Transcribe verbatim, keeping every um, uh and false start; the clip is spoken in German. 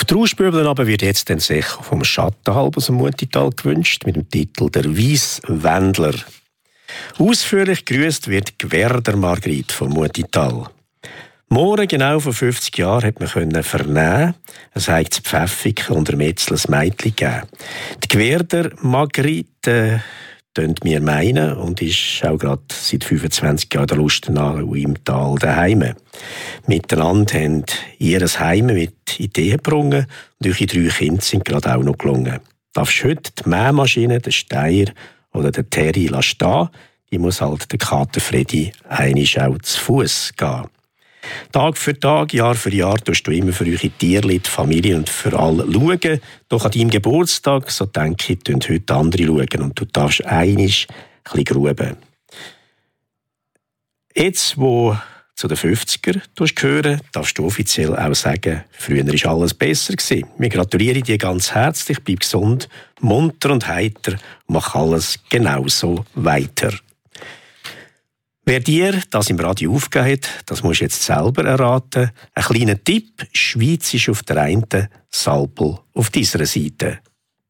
Auf die Rauschbübeln aber wird jetzt ein Sech vom Schattenhalb aus dem Mutital gewünscht, mit dem Titel «Der Weisswendler». Ausführlich grüßt wird Gwerder Margrit vom Mutital. Morgen genau vor fünfzig Jahren hat man können vernehmen, es hat das Pfäffig unter Metzlers Mädchen gegeben. Die Gwerder Margrit äh, tönt mir meinen und ist auch gerade seit fünfundzwanzig Jahren der Lustenau im Tal daheim. Miteinander haben ihr Heim mit Ideen gebrungen und eure drei Kinder sind gerade auch noch gelungen. Darfst heute die Mähmaschine, den Steier oder den Terry stehen, die muss halt der Kater Freddy einisch auch zu Fuß gehen. Tag für Tag, Jahr für Jahr tust du immer für eure Tierli, die Familie und für alle schauen. Doch an deinem Geburtstag, so denke ich, tun heute andere schauen und du darfst einisch ein bisschen gruben. Jetzt, wo zu den fünfziger gehören, darfst du offiziell auch sagen, früher war alles besser gewesen. Wir gratulieren dir ganz herzlich, bleib gesund, munter und heiter und mach alles genauso weiter. Wer dir das im Radio aufgegeben hat, das musst du jetzt selber erraten. Ein kleiner Tipp, Schweiz ist auf der einen, Salpel auf dieser Seite.